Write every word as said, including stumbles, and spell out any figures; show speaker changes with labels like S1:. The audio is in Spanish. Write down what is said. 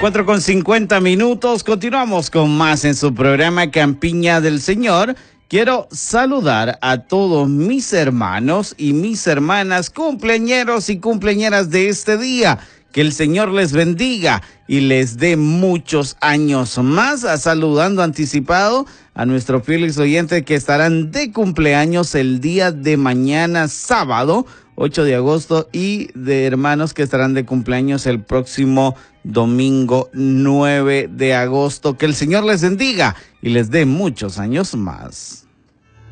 S1: cuatro con cincuenta minutos. Continuamos con más en su programa Campiña del Señor. Quiero saludar a todos mis hermanos y mis hermanas cumpleañeros y cumpleañeras de este día. Que el Señor les bendiga y les dé muchos años más. Saludando anticipado a nuestros fieles oyentes que estarán de cumpleaños el día de mañana, sábado, ocho de agosto, y de hermanos que estarán de cumpleaños el próximo domingo, nueve de agosto. Que el Señor les bendiga y les dé muchos años más.